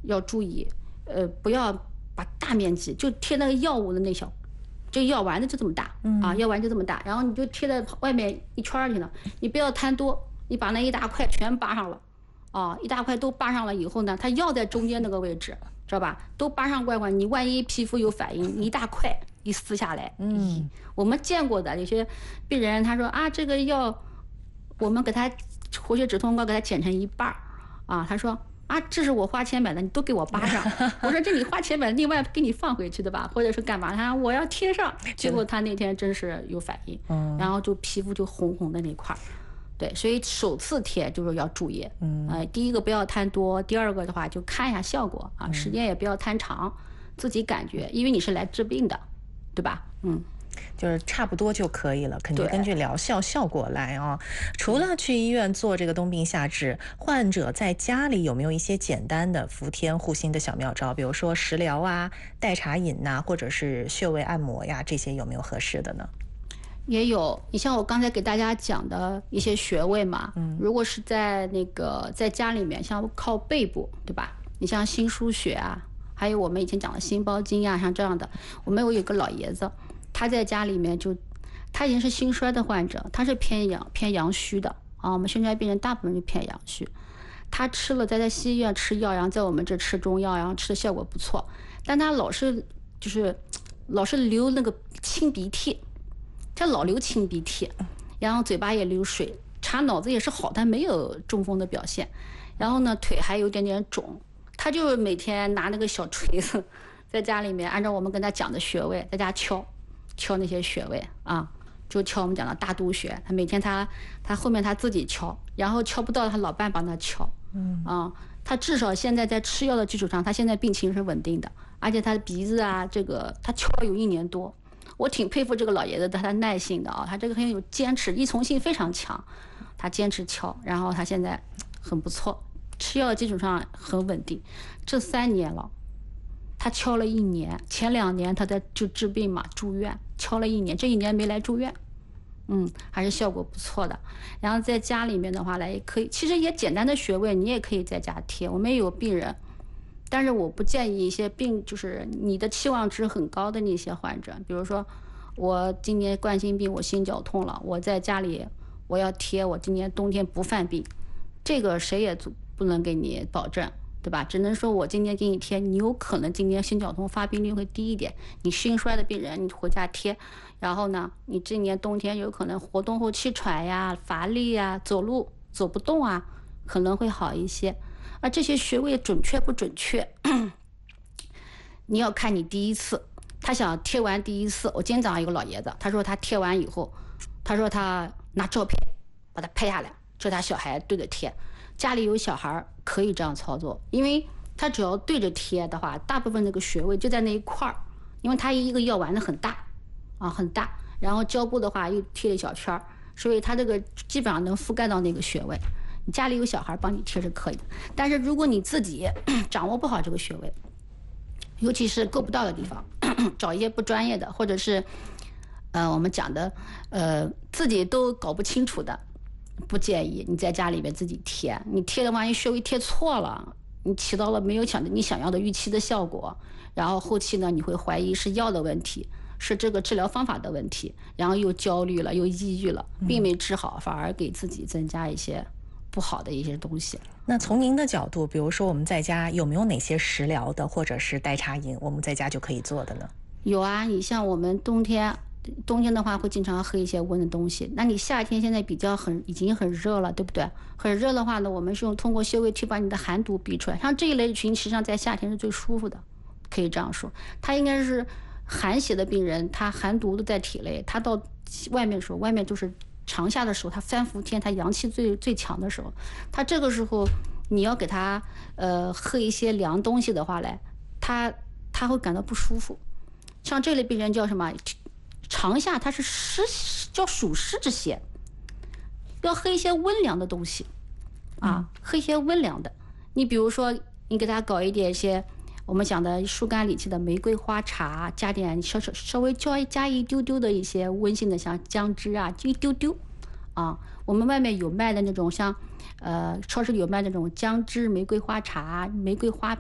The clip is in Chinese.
要注意，不要把大面积就贴那个药物的那小，这药丸子就这么大啊，药丸就这么大，然后你就贴在外面一圈去了，你不要贪多，你把那一大块全扒上了，啊，一大块都扒上了以后呢，它药在中间那个位置，知道吧？都扒上罐罐，你万一皮肤有反应，你一大块一撕下来，我们见过的有些病人他说啊，这个药我们给他活血止痛膏给他剪成一半啊，他说。啊，这是我花钱买的，你都给我扒上。我说这你花钱买的，另外给你放回去的吧，或者是干嘛？他我要贴上，结果他那天真是有反应，然后就皮肤就红红的那块儿。对，所以首次贴就是要注意，第一个不要贪多，第二个的话就看一下效果啊，时间也不要贪长，自己感觉，因为你是来治病的，对吧？ 就是差不多就可以了，肯定根据疗效果来啊。除了去医院做这个冬病夏治，患者在家里有没有一些简单的扶天护心的小妙招？比如说食疗啊、代茶饮呐，或者是穴位按摩呀，这些有没有合适的呢？ 也有，你像我刚才给大家讲的一些穴位嘛，如果是在在家里面，像靠背部，对吧？你像心腧穴啊，还有我们以前讲的心包经啊，像这样的，我们有一个老爷子。他在家里面他已经是心衰的患者，他是偏阳虚的啊。我们心衰病人大部分是偏阳虚，他在西医院吃药，然后在我们这吃中药，然后吃的效果不错，但他老是流那个清鼻涕，他老流清鼻涕，然后嘴巴也流水，查脑子也是好，但没有中风的表现，然后呢腿还有点点肿，他就每天拿那个小锤子在家里面按照我们跟他讲的穴位在家敲那些穴位啊，就敲我们讲的大督穴。他每天他后面他自己敲，然后敲不到他老伴帮他敲。他至少现在在吃药的基础上，他现在病情是稳定的，而且他的鼻子啊，这个他敲了有1年多。我挺佩服这个老爷子的，他的耐性的啊，他这个很有坚持，依从性非常强。他坚持敲，然后他现在很不错，吃药的基础上很稳定。这3年了。他敲了1年，前2年他就治病嘛，住院敲了1年，这1年没来住院，还是效果不错的。然后在家里面的话呢，也可以，其实也简单的穴位你也可以在家贴。我们也有病人，但是我不建议一些病就是你的期望值很高的那些患者，比如说我今年冠心病，我心绞痛了，我在家里我要贴，我今年冬天不犯病，这个谁也不能给你保证。对吧？只能说我今天给你贴，你有可能今天心绞痛发病率会低一点。你心衰的病人，你回家贴，然后呢，你今年冬天有可能活动后气喘呀、乏力呀、走路走不动啊，可能会好一些。而这些穴位准确不准确，你要看你第一次。他想贴完第一次，我今天早上有个老爷子，他说他贴完以后，他说他拿照片把它拍下来，这他小孩对着贴。家里有小孩可以这样操作，因为他只要对着贴的话，大部分那个穴位就在那一块儿，因为他一个药丸子很大啊，很大，然后胶布的话又贴了小圈儿，所以他这个基本上能覆盖到那个穴位。你家里有小孩帮你贴是可以的，但是如果你自己掌握不好这个穴位，尤其是够不到的地方，找一些不专业的，或者是我们讲的自己都搞不清楚的。不建议你在家里面自己贴，你贴的万一穴位贴错了，你起到了没有你想要的预期的效果，然后后期呢你会怀疑是药的问题，是这个治疗方法的问题，然后又焦虑了又抑郁了，并没治好，反而给自己增加一些不好的一些东西。 那从您的角度，比如说我们在家有没有哪些食疗的或者是代茶饮我们在家就可以做的呢？ 有啊，你像我们冬天的话会经常喝一些温的东西，那你夏天现在已经很热了，对不对？很热的话呢，我们是通过穴位去把你的寒毒逼出来，像这一类群实际上在夏天是最舒服的，可以这样说。他应该是寒邪的病人，他寒毒都在体内，他到外面的时候，外面就是长夏的时候，他3伏天他阳气最强的时候，他这个时候你要给他喝一些凉东西的话呢，他会感到不舒服。像这类病人叫什么？长夏它是叫暑湿之邪，要喝一些温凉的东西啊，喝一些温凉的。你比如说，你给他搞一些我们讲的疏肝理气的玫瑰花茶，加点稍微加一丢丢的一些温性的，像姜汁啊，就一丢丢啊。我们外面有卖的那种，像超市里有卖那种姜汁玫瑰花茶、玫瑰花